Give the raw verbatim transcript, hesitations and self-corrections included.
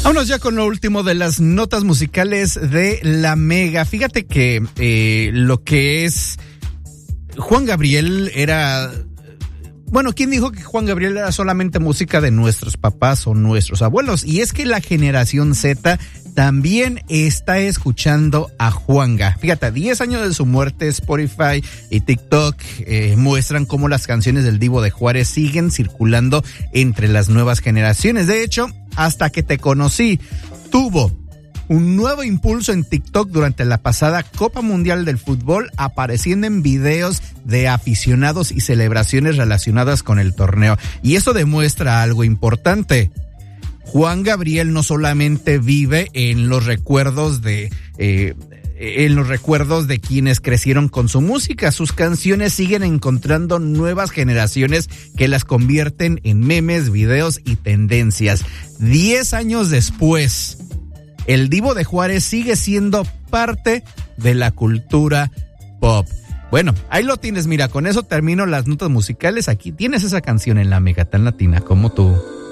Vámonos ya con lo último de las notas musicales de la Mega. Fíjate que eh, lo que es Juan Gabriel era... Bueno, ¿quién dijo que Juan Gabriel era solamente música de nuestros papás o nuestros abuelos? Y es que la generación Z también está escuchando a Juanga. Fíjate, diez años de su muerte, Spotify y TikTok eh, muestran cómo las canciones del Divo de Juárez siguen circulando entre las nuevas generaciones. De hecho, Hasta que te conocí tuvo un nuevo impulso en TikTok durante la pasada Copa Mundial del Fútbol, apareciendo en videos de aficionados y celebraciones relacionadas con el torneo. Y eso demuestra algo importante. Juan Gabriel no solamente vive en los recuerdos de... Eh, en los recuerdos de quienes crecieron con su música. Sus canciones siguen encontrando nuevas generaciones que las convierten en memes, videos y tendencias. Diez años después, el Divo de Juárez sigue siendo parte de la cultura pop. Bueno, ahí lo tienes, mira, con eso termino las notas musicales. Aquí tienes esa canción en la Mega tan latina como tú.